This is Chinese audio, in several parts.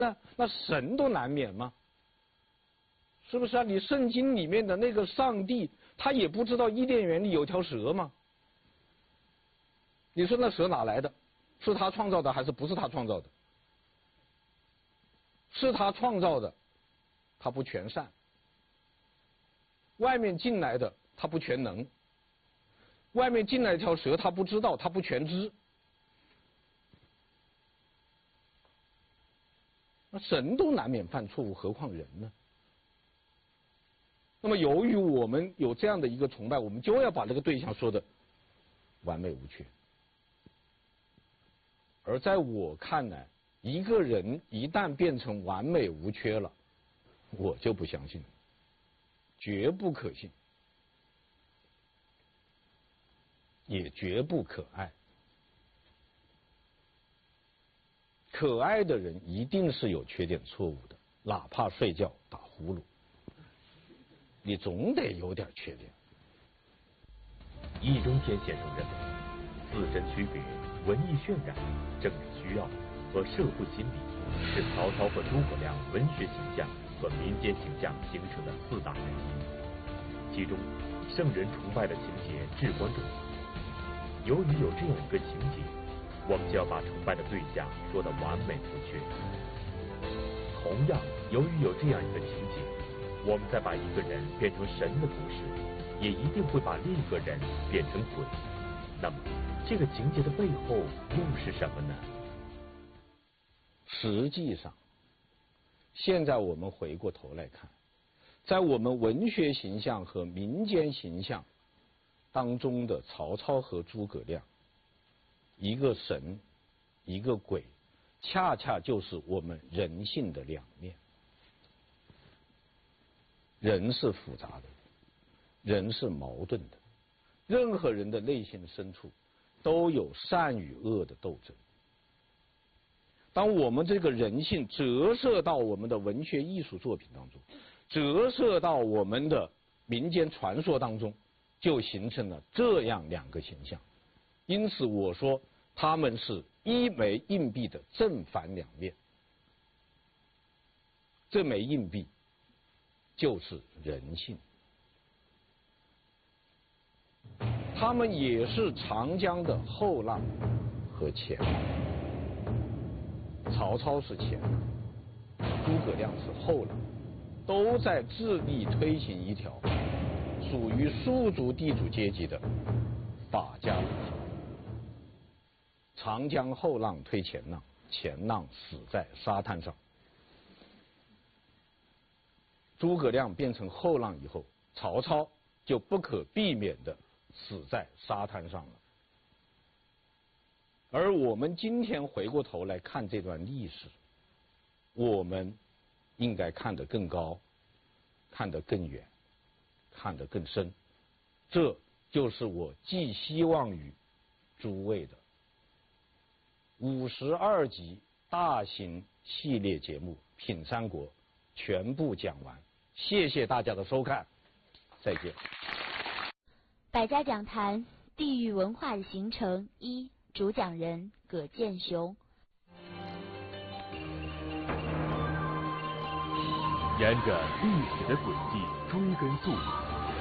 那神都难免吗？是不是啊？你圣经里面的那个上帝，他也不知道伊甸园里有条蛇吗？你说那蛇哪来的？是他创造的还是不是他创造的？是他创造的，他不全善；外面进来的，他不全能；外面进来一条蛇，他不知道，他不全知。那神都难免犯错误，何况人呢？那么由于我们有这样的一个崇拜，我们就要把这个对象说的完美无缺。而在我看来，一个人一旦变成完美无缺了，我就不相信了，绝不可信，也绝不可爱。可爱的人一定是有缺点错误的，哪怕睡觉打呼噜，你总得有点缺点。 易中天先生认为，自身区别、文艺渲染、政治需要和社会心理是曹操和诸葛亮文学形象和民间形象形成的4大原因。其中，圣人崇拜的情节至关重要。由于有这样一个情节，我们就要把崇拜的对象说得完美无缺。同样，由于有这样一个情节，我们再把一个人变成神的同时，也一定会把另一个人变成鬼。那么，这个情节的背后又是什么呢？ 实际上，现在我们回过头来看，在我们文学形象和民间形象当中的曹操和诸葛亮，一个神，一个鬼，恰恰就是我们人性的两面。人是复杂的，人是矛盾的，任何人的内心深处都有善与恶的斗争。当我们这个人性折射到我们的文学艺术作品当中，折射到我们的民间传说当中，就形成了这样2个形象。因此我说他们是一枚硬币的正反两面。这枚硬币就是人性，他们也是长江的后浪和前浪。曹操是前浪，诸葛亮是后浪，都在致力推行一条属于庶族地主阶级的法家路线。长江后浪推前浪，前浪死在沙滩上。诸葛亮变成后浪以后，曹操就不可避免的死在沙滩上了。而我们今天回过头来看这段历史，我们应该看得更高，看得更远，看得更深。这就是我寄希望于诸位的52集大型系列节目《品三国》全部讲完。谢谢大家的收看，再见。 百家讲坛：地域文化的形成1，主讲人葛剑雄。 沿着历史的轨迹追根溯源，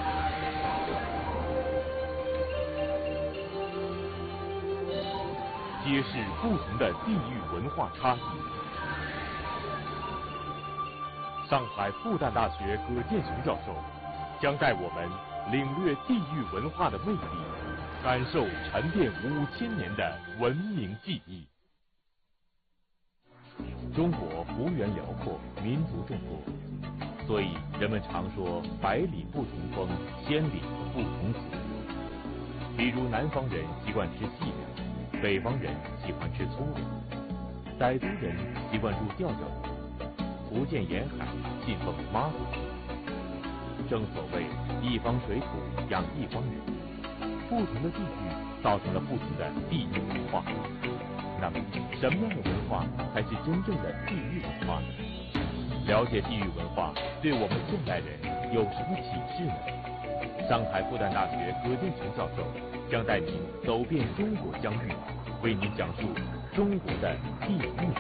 揭示不同的地域文化差异。上海复旦大学葛剑雄教授将带我们领略地域文化的魅力，感受沉淀5000年的文明记忆。中国幅员辽阔，民族众多，所以人们常说百里不同风，千里不同俗。比如南方人习惯吃细粮，北方人喜欢吃粗粮，傣族人习惯住吊脚楼，福建沿海信奉妈祖。正所谓一方水土养一方人，不同的地域造成了不同的地域文化。那么，什么样的文化才是真正的地域文化呢？了解地域文化对我们现代人有什么启示呢？上海复旦大学葛剑雄教授将带您走遍中国疆域，为您讲述中国的地域文化。